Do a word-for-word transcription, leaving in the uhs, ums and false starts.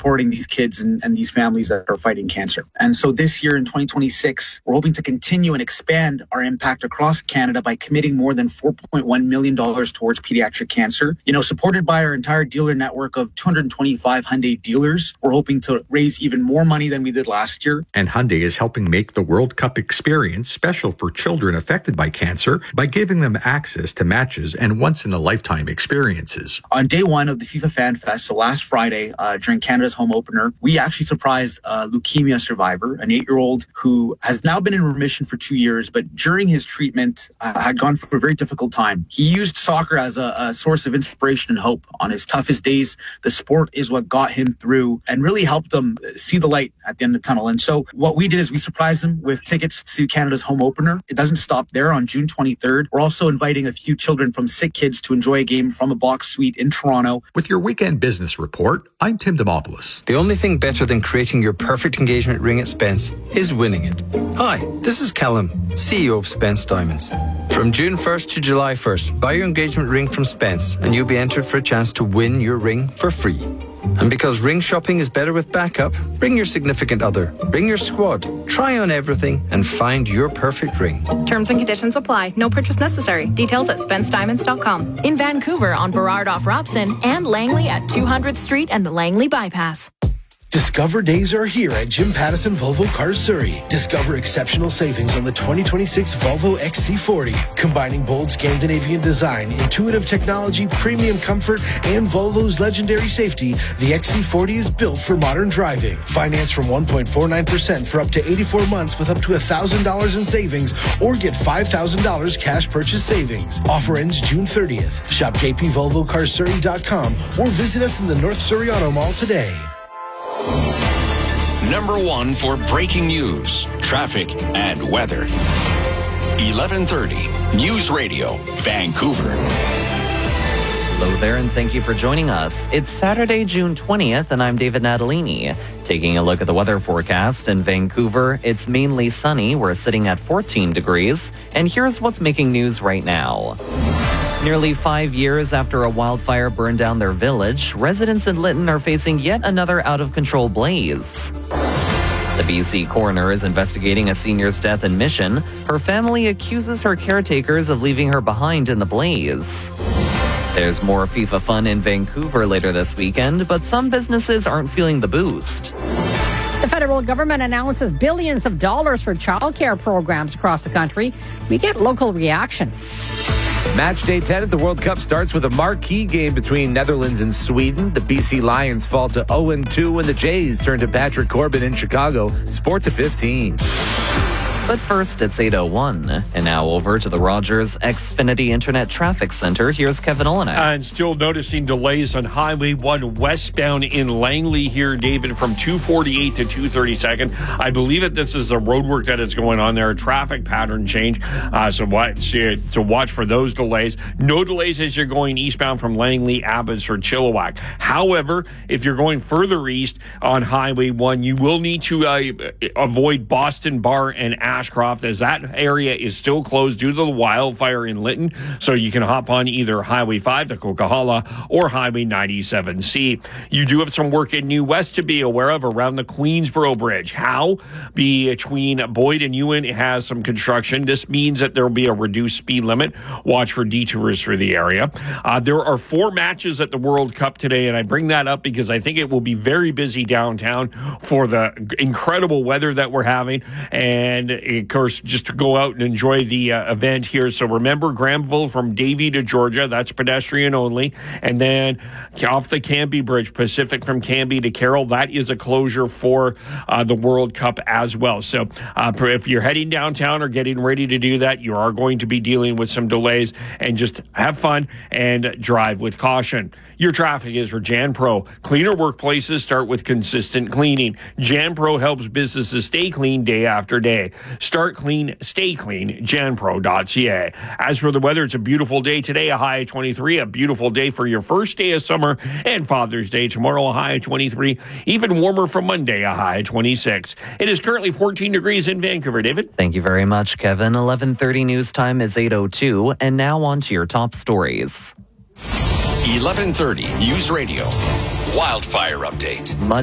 supporting these kids and, and these families that are fighting cancer. And so this year in twenty twenty-six, we're hoping to continue and expand our impact across Canada by committing more than four point one million dollars towards pediatric cancer. You know, supported by our entire dealer network of two hundred twenty-five Hyundai dealers, we're hoping to raise even more money than we did last year. And Hyundai is helping make the World Cup experience special for children affected by cancer by giving them access to matches and once-in-a-lifetime experiences. On day one of the FIFA Fan Fest, so last Friday, uh, during Canada's home opener, we actually surprised a leukemia survivor, an eight-year-old who has now been in remission for two years, but during his treatment uh, had gone through a very difficult time. He used soccer as a, a source of inspiration and hope. On his toughest days, the sport is what got him through and really helped him see the light at the end of the tunnel. And so what we did is we surprised him with tickets to Canada's home opener. It doesn't stop there. On June twenty-third, we're also inviting a few children from Sick Kids to enjoy a game from a box suite in Toronto. With your weekend business report, I'm Tim Demopoulos. The only thing better than creating your perfect engagement ring at Spence is winning it. Hi, this is Callum, C E O of Spence Diamonds. From June first to July first, buy your engagement ring from Spence and you'll be entered for a chance to win your ring for free. And because ring shopping is better with backup, bring your significant other, bring your squad, try on everything and find your perfect ring. Terms and conditions apply. No purchase necessary. Details at spence diamonds dot com. In Vancouver on Burrard off Robson and Langley at two hundredth Street and the Langley Bypass. Discover days are here at Jim Pattison Volvo Cars Surrey. Discover exceptional savings on the twenty twenty-six Volvo X C forty. Combining bold Scandinavian design, intuitive technology, premium comfort, and Volvo's legendary safety, the X C forty is built for modern driving. Finance from one point four nine percent for up to eighty-four months with up to one thousand dollars in savings, or get five thousand dollars cash purchase savings. Offer ends June thirtieth. Shop j p volvo cars surrey dot com or visit us in the North Surrey Auto Mall today. Number one for breaking news, traffic, and weather. eleven thirty News Radio, Vancouver. Hello there, and thank you for joining us. It's Saturday, June twentieth, and I'm David Natalini. Taking a look at the weather forecast in Vancouver, it's mainly sunny. We're sitting at fourteen degrees, and here's what's making news right now. Nearly five years after a wildfire burned down their village, residents in Lytton are facing yet another out-of-control blaze. The B C coroner is investigating a senior's death in Mission. Her family accuses her caretakers of leaving her behind in the blaze. There's more FIFA fun in Vancouver later this weekend, but some businesses aren't feeling the boost. The federal government announces billions of dollars for childcare programs across the country. We get local reaction. Match day ten at the World Cup starts with a marquee game between Netherlands and Sweden. The B C Lions fall to oh and two and the Jays turn to Patrick Corbin in Chicago. Sports at fifteen. But first, it's eight oh one. And now over to the Rogers Xfinity Internet Traffic Center. Here's Kevin Olenek. And still noticing delays on Highway one westbound in Langley here, David, from two forty-eight to two thirty-second. I believe that this is the road work that is going on there, a traffic pattern change. Uh, so, watch, so watch for those delays. No delays as you're going eastbound from Langley, Abbotsford, Chilliwack. However, if you're going further east on Highway one, you will need to uh, avoid Boston Bar and Ashcroft, as that area is still closed due to the wildfire in Lytton. So you can hop on either Highway five to Coquihalla or Highway ninety-seven C. You do have some work in New West to be aware of around the Queensboro Bridge. How? Between Boyd and Ewan, it has some construction. This means that there will be a reduced speed limit. Watch for detours through the area. Uh, there are four matches at the World Cup today, and I bring that up because I think it will be very busy downtown for the incredible weather that we're having. And of course, just to go out and enjoy the uh, event here. So remember, Granville from Davie to Georgia, that's pedestrian only. And then off the Cambie Bridge, Pacific from Cambie to Carroll, that is a closure for uh, the World Cup as well. So uh, if you're heading downtown or getting ready to do that, you are going to be dealing with some delays, and just have fun and drive with caution. Your traffic is for JanPro. Cleaner workplaces start with consistent cleaning. JanPro helps businesses stay clean day after day. Start clean, stay clean, jan pro dot c a. As for the weather, it's a beautiful day today, a high of twenty-three, a beautiful day for your first day of summer, and Father's Day tomorrow, a high of twenty-three, even warmer for Monday, a high of twenty-six. It is currently fourteen degrees in Vancouver. David? Thank you very much, Kevin. eleven thirty news time is eight oh two, and now on to your top stories. eleven thirty News Radio, Wildfire Update.